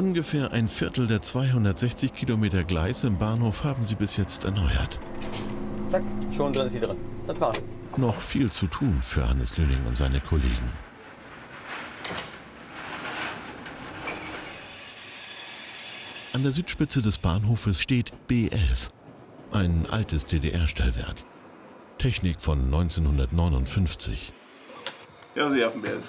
Ungefähr ein Viertel der 260 Kilometer Gleise im Bahnhof haben sie bis jetzt erneuert. Zack, schon drin ist sie drin. Das war's. Noch viel zu tun für Hannes Lülling und seine Kollegen. An der Südspitze des Bahnhofes steht B11, ein altes DDR-Stellwerk. Technik von 1959. Ja, Sie auf dem B11.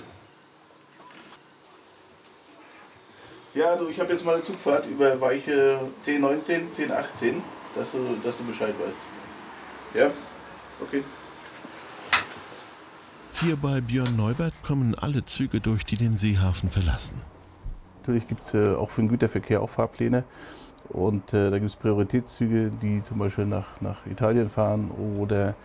Ja, du, ich habe jetzt mal eine Zugfahrt über Weiche 1019, 1018, dass du Bescheid weißt. Ja? Okay. Hier bei Björn Neubert kommen alle Züge durch, die den Seehafen verlassen. Natürlich gibt es auch für den Güterverkehr auch Fahrpläne. Und da gibt es Prioritätszüge, die zum Beispiel nach Italien fahren oder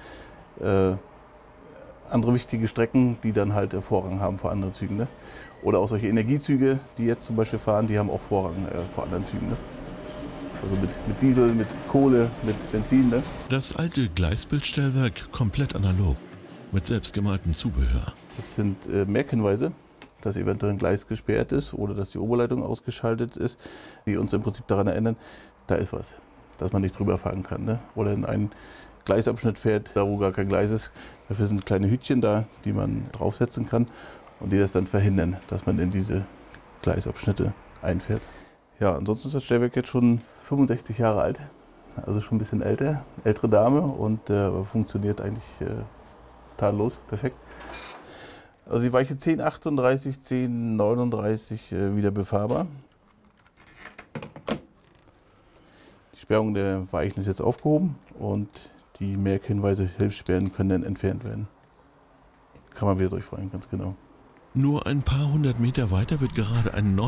andere wichtige Strecken, die dann halt Vorrang haben vor anderen Zügen. Ne? Oder auch solche Energiezüge, die jetzt zum Beispiel fahren, die haben auch Vorrang vor anderen Zügen. Ne? Also mit Diesel, mit Kohle, mit Benzin. Ne? Das alte Gleisbildstellwerk komplett analog, mit selbstgemaltem Zubehör. Das sind Merkhinweise, dass eventuell ein Gleis gesperrt ist oder dass die Oberleitung ausgeschaltet ist, die uns im Prinzip daran erinnern, da ist was, dass man nicht drüber fahren kann. Ne? Oder in einen Gleisabschnitt fährt, da wo gar kein Gleis ist. Dafür sind kleine Hütchen da, die man draufsetzen kann und die das dann verhindern, dass man in diese Gleisabschnitte einfährt. Ja, ansonsten ist das Stellwerk jetzt schon 65 Jahre alt, also schon ein bisschen ältere Dame und funktioniert eigentlich tadellos, perfekt. Also die Weiche 1038, 1039 wieder befahrbar. Die Sperrung der Weichen ist jetzt aufgehoben und die Merkhinweise, Hilfssperren können dann entfernt werden. Kann man wieder durchfahren, ganz genau. Nur ein paar hundert Meter weiter wird gerade ein